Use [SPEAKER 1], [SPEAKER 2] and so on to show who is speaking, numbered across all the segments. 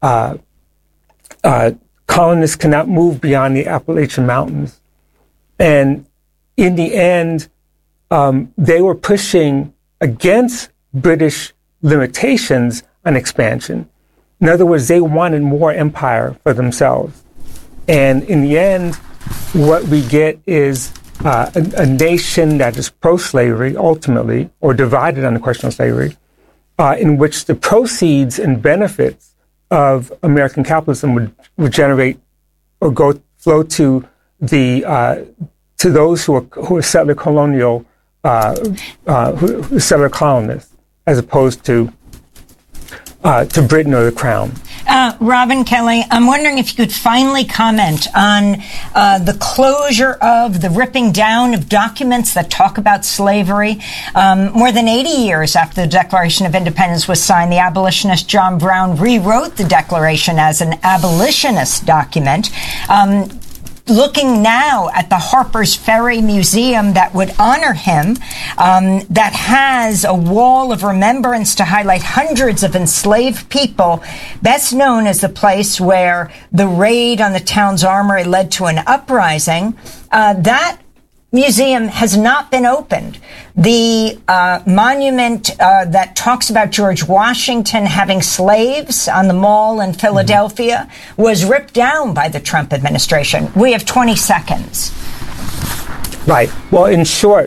[SPEAKER 1] colonists could not move beyond the Appalachian Mountains. And in the end, they were pushing against British limitations on expansion. In other words, they wanted more empire for themselves. And in the end, what we get is a nation that is pro-slavery, ultimately, or divided on the question of slavery, in which the proceeds and benefits of American capitalism would generate or flow to those who are settler colonial, who settler colonists, as opposed to Britain or the Crown.
[SPEAKER 2] Robin Kelley, I'm wondering if you could finally comment on the closure of the ripping down of documents that talk about slavery. More than 80 years after the Declaration of Independence was signed, the abolitionist John Brown rewrote the Declaration as an abolitionist document. Looking now at the Harper's Ferry Museum that would honor him, that has a wall of remembrance to highlight hundreds of enslaved people, best known as the place where the raid on the town's armory led to an uprising, that museum has not been opened. The monument that talks about George Washington having slaves on the mall in Philadelphia was ripped down by the Trump administration. We have 20 seconds.
[SPEAKER 1] Right. Well, in short,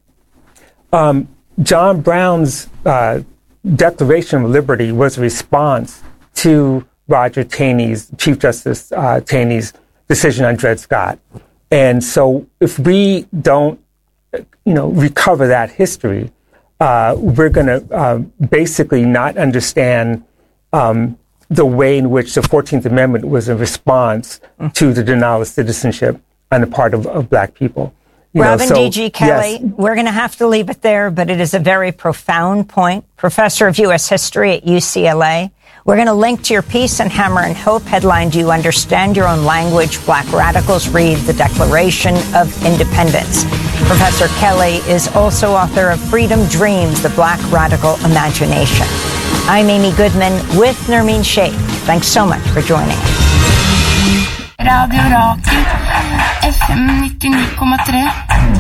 [SPEAKER 1] John Brown's Declaration of Liberty was a response to Roger Taney's, Chief Justice Taney's decision on Dred Scott. And so if we don't, recover that history, we're going to basically not understand the way in which the 14th Amendment was a response to the denial of citizenship on the part of Black people.
[SPEAKER 2] Robin D.G. Kelley, yes. We're going to have to leave it there, but it is a very profound point. Professor of U.S. History at UCLA. We're going to link to your piece in Hammer and Hope, headlined, "Do You Understand Your Own Language? Black Radicals Read the Declaration of Independence." Professor Kelley is also author of Freedom Dreams, the Black Radical Imagination. I'm Amy Goodman with Nermeen Sheikh. Thanks so much for joining us.
[SPEAKER 3] Radio Rakel, FM 99,3.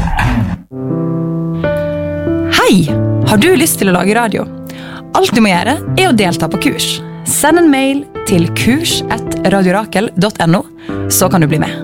[SPEAKER 4] Hei! Har du lyst til å lage radio? Alt du må gjøre er å delta på kurs. Send en mail til kurs@radiorakel.no, så kan du bli med.